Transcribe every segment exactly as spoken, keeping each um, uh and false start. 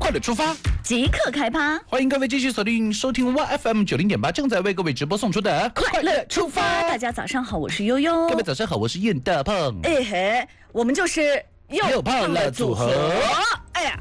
快乐出发， 即刻开趴！ 欢迎各位继续锁定收听 Y F M 九零点八，正在为各位直播送出的快乐出发。大家早上好，我是悠悠。 各位早上好，我是燕大胖。 哎嘿，我们就是又胖了组合。 哎呀，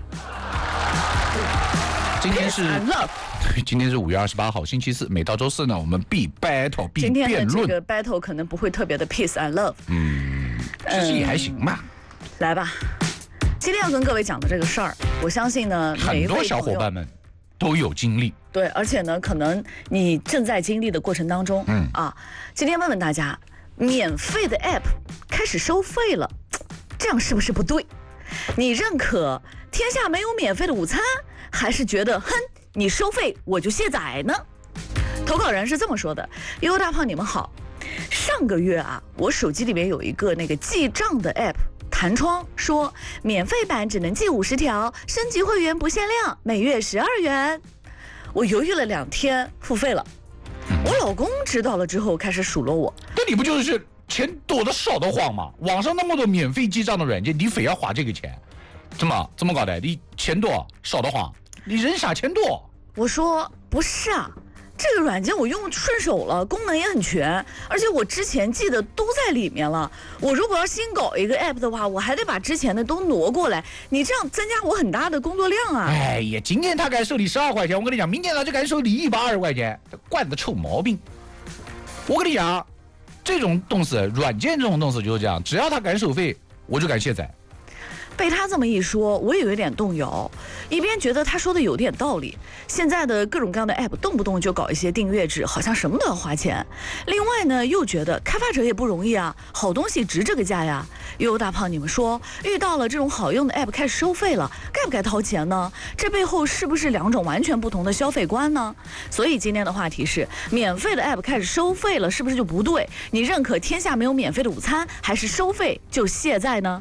今天是 love。 今天是五月二十八号，星期四。每到周四呢，我们必 battle 必辩论。 今天的这个 battle 可能不会特别的 peace and love。 嗯，其实也还行吧。 嗯、来吧，今天要跟各位讲的这个事儿，我相信呢， 很多小伙伴们都有经历。 对，而且呢，可能你正在经历的过程当中，嗯啊，今天问问大家，免费的 app 开始收费了，这样是不是不对？你认可天下没有免费的午餐，还是觉得哼？你收费我就卸载呢？投稿人是这么说的：悠悠大胖，你们好。上个月啊，我手机里面有一个那个记账的 app， 弹窗说免费版只能记五十条，升级会员不限量，每月十二元。我犹豫了两天，付费了。我老公知道了之后开始数落我： 那你不就是钱多的少的慌吗？网上那么多免费记账的软件，你非要花这个钱，怎么怎么搞的？你钱多少的慌？你人傻钱多。 我说不是啊，这个软件我用顺手了，功能也很全，而且我之前记得都在里面了。我如果要新搞一个 app 的话，我还得把之前的都挪过来，你这样增加我很大的工作量啊。 哎呀，今天他敢收你十二块钱，我跟你讲，明天他就敢收你一百二十块钱，惯的臭毛病。我跟你讲，这种东西，软件这种东西就是这样，只要他敢收费，我就敢卸载。 被他这么一说，我也有点动摇，一边觉得他说的有点道理，现在的各种各样的 app 动不动就搞一些订阅制，好像什么都要花钱。另外呢，又觉得开发者也不容易啊，好东西值这个价呀。悠悠大胖，你们说遇到了这种好用的 app 开始收费了，该不该掏钱呢？这背后是不是两种完全不同的消费观呢？所以今天的话题是：免费的 app 开始收费了，是不是就不对？你认可天下没有免费的午餐，还是收费就卸载呢？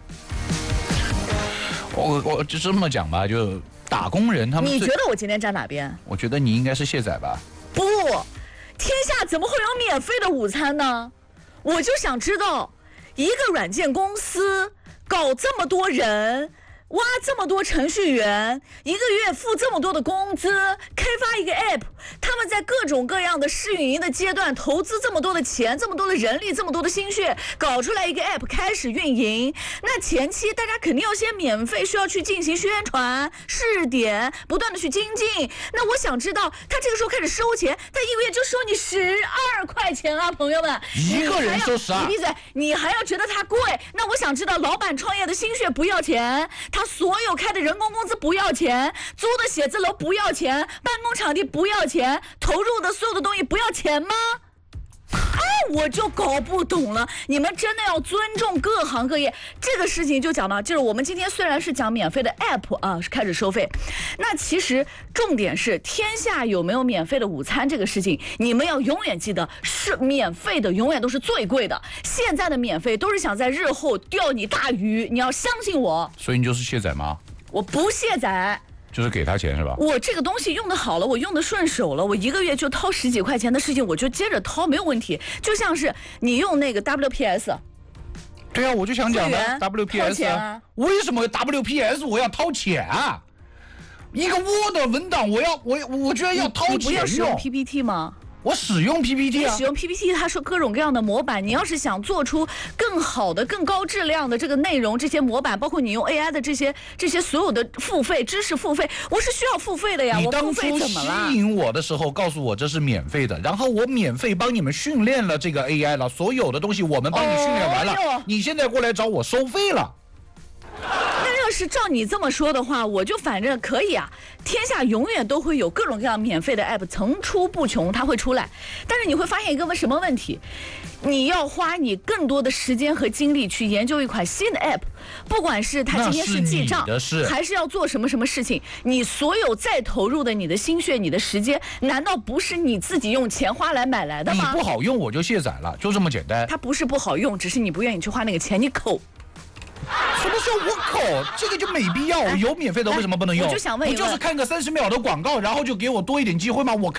我我就这么讲吧，就打工人他们。 你觉得我今天站哪边？ 我觉得你应该是卸载吧。 不，天下怎么会有免费的午餐呢？我就想知道，一个软件公司搞这么多人，挖这么多程序员，一个月付这么多的工资，开发一个 app， 他们在各种各样的试运营的阶段投资这么多的钱，这么多的人力，这么多的心血，搞出来一个 app 开始运营。那前期大家肯定要先免费，需要去进行宣传、试点，不断的去精进。那我想知道，他这个时候开始收钱，他一个月就收你十二块钱啊，朋友们， 一个人收十二， 你闭嘴，你还要觉得他贵？那我想知道，老板创业的心血不要钱，他所有开的人工工资不要钱，租的写字楼不要钱，办公场地不要钱，投入的所有的东西不要钱吗？哎，我就搞不懂了，你们真的要尊重各行各业。这个事情就讲到，就是我们今天虽然是讲免费的 app 啊，是开始收费，那其实重点是天下有没有免费的午餐这个事情，你们要永远记得，是免费的永远都是最贵的。现在的免费都是想在日后钓你大鱼，你要相信我。 所以你就是卸载吗？ 我不卸载。 就是给他钱是吧？ 我这个东西用的好了，我用的顺手了，我一个月就掏十几块钱的事情，我就接着掏，没有问题。就像是你用那个 W P S， 对啊，我就想讲的 W P S， 啊，为什么 W P S 我要掏钱啊？一个 Word 文档我要我我居然要掏钱用？ 你不要使用 P P T 吗？ 我使用 P P T 啊， 使用 P P T， 它说各种各样的模板，你要是想做出更好的、更高质量的这个内容，这些模板，包括你用 A I 的这些、这些所有的付费知识付费，我是需要付费的呀。 你当初吸引我的时候，告诉我这是免费的，然后我免费帮你们训练了这个 A I 了，所有的东西我们帮你训练完了，哦、你现在过来找我收费了。 那要是照你这么说的话，我就反正可以啊。天下永远都会有各种各样免费的 app 层出不穷，它会出来。但是你会发现一个什么问题？你要花你更多的时间和精力去研究一款新的 app， 不管是它今天是记账，还是要做什么什么事情，你所有再投入的你的心血、你的时间，难道不是你自己用钱花来买来的吗？ 你不好用我就卸载了，就这么简单。 它不是不好用，只是你不愿意去花那个钱，你抠。 什么时候我口？这个就没必要。有免费的为什么不能用？ 我就想问， 不就是看个三十秒的广告，然后就给我多一点机会吗？我看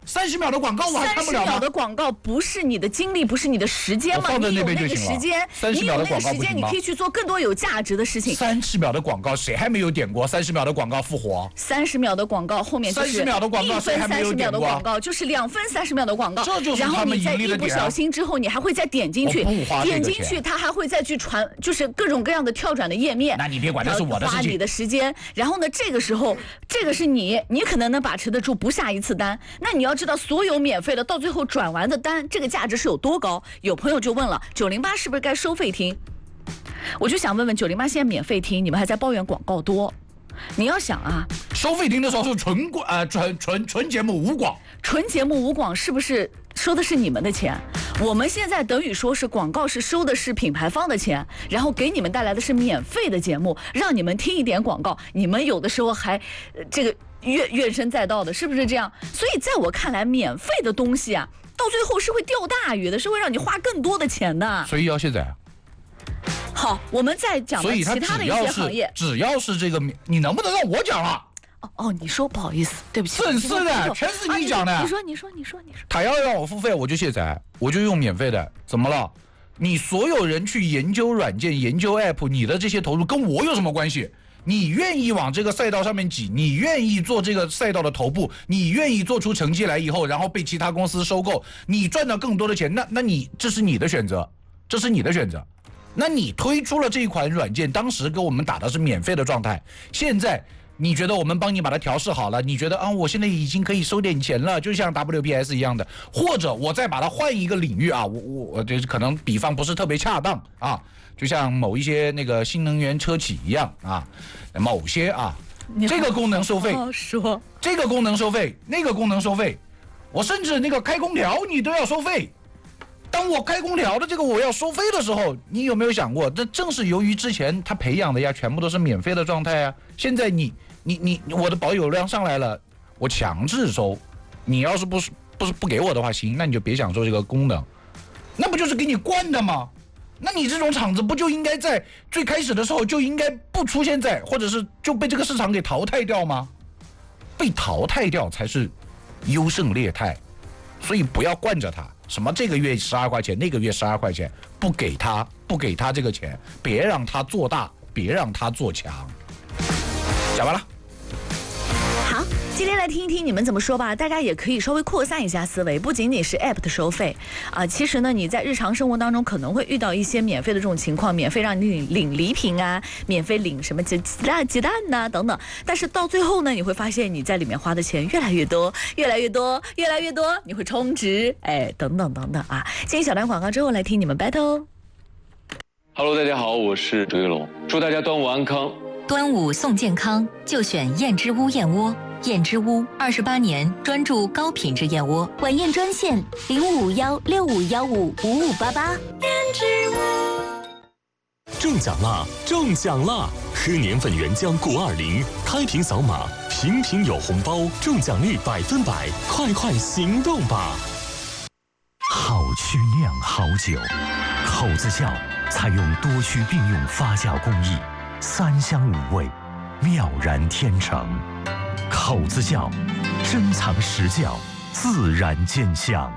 三十秒的广告我还看不了吗？ 三十秒的广告不是你的精力，不是你的时间吗？你有那个时间，你有那个时间，你可以去做更多有价值的事情。 三十秒的广告谁还没有点过？三十秒的广告复活。 三十秒的广告后面就是三十秒的广告谁还没有点过？ 一分三十秒的广告就是两分三十秒的广告， 这就是他们盈利的点。 然后你再一不小心之后，你还会再点进去，点进去它还会再去传，就是各种各样的跳转的页面。 那你别管，那是我的事情。 花你的时间，然后呢，这个时候这个是你，你可能能把持得住不下一次单。那你要知道，所有免费的到最后转完的单，这个价值是有多高？有朋友就问了，九零八是不是该收费听？我就想问问九零八，现在免费听，你们还在抱怨广告多？你要想啊， 收费听的时候是纯广呃纯纯纯节目无广， 纯节目无广是不是收的是你们的钱？我们现在等于说是广告是收的是品牌方的钱，然后给你们带来的是免费的节目，让你们听一点广告，你们有的时候还、呃、这个怨怨声载道的，是不是这样？所以在我看来，免费的东西啊，到最后是会钓大鱼的，是会让你花更多的钱的。 所以要卸载。 好，我们再讲到其他的一些行业， 只要是这个，你能不能让我讲了？ 哦哦，你说不好意思，对不起。 真是的，全是你讲的、 啊你。你说，你说，你说，你说。 他要让我付费，我就卸载，我就用免费的，怎么了？你所有人去研究软件、研究 app， 你的这些投入跟我有什么关系？你愿意往这个赛道上面挤，你愿意做这个赛道的头部，你愿意做出成绩来以后，然后被其他公司收购，你赚到更多的钱，那那你这是你的选择，这是你的选择。那你推出了这一款软件，当时给我们打的是免费的状态，现在你觉得我们帮你把它调试好了，你觉得啊，我现在已经可以收点钱了，就像 W P S 一样的，或者我再把它换一个领域啊，我我我这可能比方不是特别恰当啊，就像某一些那个新能源车企一样啊，某些啊，这个功能收费， 说这个功能收费，那个功能收费，我甚至那个开空调你都要收费。当我开空调的这个我要收费的时候，你有没有想过，这正是由于之前他培养的呀，全部都是免费的状态啊。现在你你你我的保有量上来了，我强制收，你要是不是不是不给我的话，行，那你就别享受这个功能，那不就是给你惯的吗？那你这种厂子不就应该在最开始的时候就应该不出现在，或者是就被这个市场给淘汰掉吗？被淘汰掉才是优胜劣汰，所以不要惯着他。什么这个月十二块钱，那个月十二块钱，不给他，不给他这个钱，别让他做大，别让他做强。讲完了。 好，今天来听一听你们怎么说吧。大家也可以稍微扩散一下思维，不仅仅是 App 的收费啊，其实呢，你在日常生活当中可能会遇到一些免费的这种情况，免费让你领领礼品啊，免费领什么鸡蛋鸡蛋呐、啊、等等。但是到最后呢，你会发现你在里面花的钱越来越多，越来越多，越来越多，你会充值，哎，等等等等啊。进小段广告之后来听你们 battle。 Hello， 大家好，我是周玉龙，祝大家端午安康。 端午送健康，就选燕之屋燕窝。燕之屋二十八年专注高品质燕窝， 晚宴专线零五幺六五幺五五五八八。燕之屋中奖啦！中奖啦！喝年份原浆谷二零，开瓶扫码，瓶瓶有红包，中奖率百分百，快快行动吧！ 好曲酿好酒，口子窖采用多曲并用发酵工艺，三香五味，妙然天成。口子窖，珍藏实窖，自然见香。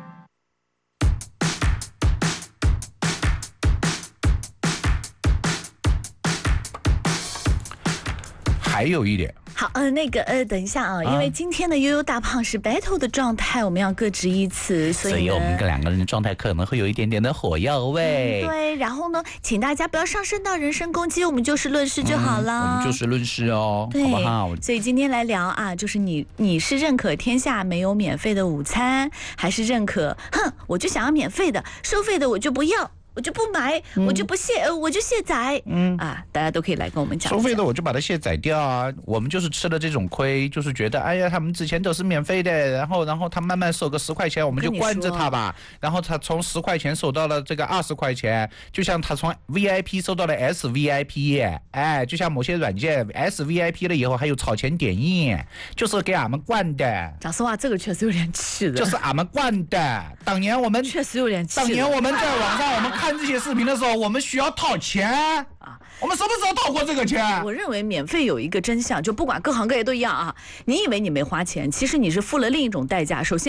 还有一点。 好，呃，那个，呃，等一下啊，因为今天的悠悠大胖是 battle 的状态，我们要各执一词，所以所以我们两个人的状态可能会有一点点的火药味。 嗯、对，然后呢，请大家不要上升到人身攻击，我们就事论事就好了。 嗯、我们就事论事哦， 对， 好不好？ 所以今天来聊啊，就是你你是认可天下没有免费的午餐，还是认可，哼，我就想要免费的，收费的我就不要。我就不买，嗯、我就不卸，我就卸载。嗯啊，大家都可以来跟我们讲。 收费的我就把它卸载掉啊！我们就是吃了这种亏，就是觉得哎呀，他们之前都是免费的，然后然后他慢慢收个十块钱，我们就惯着他吧。然后他从十块钱收到了这个二十块钱，就像他从 V I P 收到了 S V I P， 哎，就像某些软件 S V I P 了以后还有炒钱点映，就是给俺们惯的。 讲实话，这个确实有点气的。 就是俺们惯的。当年我们确实有点气。 当年我们在网上我们看。看这些视频的时候，我们需要掏钱啊！我们什么时候掏过这个钱？ 我认为免费有一个真相，就不管各行各业都一样啊。你以为你没花钱，其实你是付了另一种代价。首先。